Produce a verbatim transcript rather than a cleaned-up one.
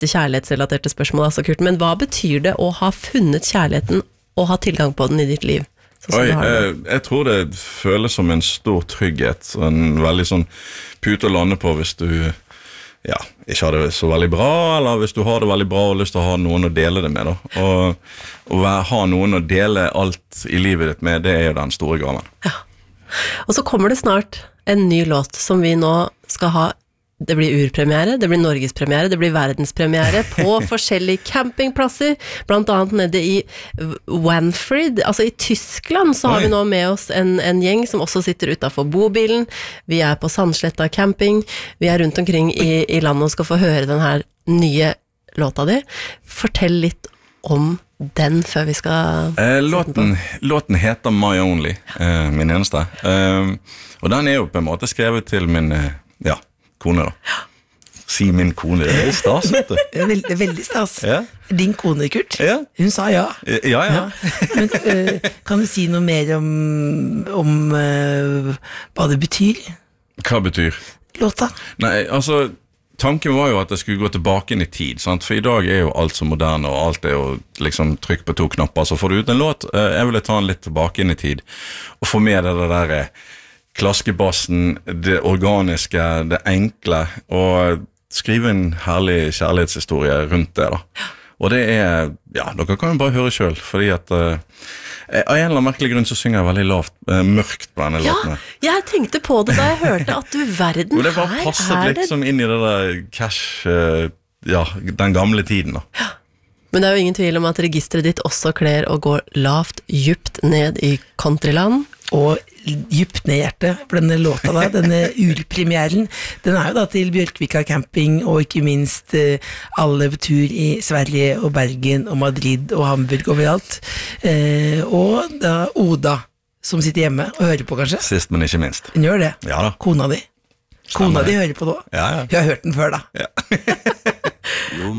siste kjærlighetsrelaterte spørsmål, altså, Kurt, men hva betyr det å ha funnet kjærligheten og ha tilgang på den i ditt liv? Oi, jeg, jeg tror det føles som en stor trygghet, en veldig sånn pute å lande på hvis du ja, ikke har det så veldig bra, eller hvis du har det veldig bra og har lyst til å ha noen å dele det med. Da. Og, og ha noen å dele alt i livet ditt med, det er jo den store gaven. Ja. Og så kommer det snart en ny låt som vi nå skal ha. Det blir urpremiere, det blir norgespremiere, det blir verdenspremiere på forskjellige campingplasser, blant annet nede i Wanfried, altså i Tyskland så har Oi. Vi nå med oss en, en gjeng som også sitter utenfor bobilen, vi er på Sandsletta camping, vi er rundt omkring i, i landet og skal få høre den her nye låta di. Fortell litt om den før vi skal eh, låten, låten heter My Only, eh, min eneste, eh, og den er jo på en måte skrevet til min, eh, ja, kone da. Si min kone, det er stas, vet du. Det er veldig, veldig stas. Ja. Din kone, Kurt, ja. Hun sa ja. Ja, ja. ja. Men, uh, kan du si noe mer om, om uh, hva det betyr? Hva betyr? Låta. Nei, altså, tanken var jo at jeg skulle gå tilbake inn i tid, sant? For i dag er jo alt så moderne, og alt er jo liksom trykk på to knapper, så får du ut en låt. Jeg ville ta den litt tilbake inn i tid, og få med det der klaskebassen, det organiske, det enkle, og skrive en herlig kjærlighetshistorie rundt det da. Og det er, ja, dere kan jo bare høre selv, fordi at uh, av en eller annen merkelig grunn så synger jeg veldig lavt, uh, mørkt på denne ja, låtene. Ja, jeg tenkte på det da jeg hørte at du verden her, det bare passet litt som inn i det der cash, uh, ja, den gamle tiden da. Ja. Men det er jo ingen tvil om at registret ditt også kler å gå lavt, djupt ned i countryland. Og djupt ned i hjertet, for denne låta da, denne urpremieren, den er jo da til Bjørkvika camping, og ikke minst eh, alle på tur i Sverige og Bergen og Madrid og Hamburg overalt. Eh, og da Oda, som sitter hjemme og hører på kanskje. Sist, men ikke minst. Hun gjør det. Ja da. Kona di. Kona di hører på nå. Ja, ja. Hun har hørt den før da. Ja.